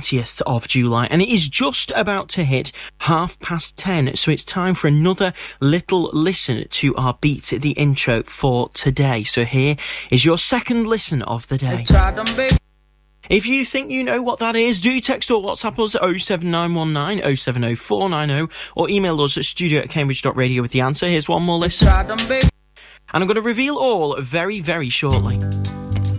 20th of July, and it is just about to hit 10:30, so it's time for another little listen to our Beat the Intro for today. So here is your second listen of the day. If you think you know what that is, do text or WhatsApp us 07919 070490 or email us at studio@cambridge.radio with the answer. Here's one more listen. And I'm going to reveal all very, very shortly.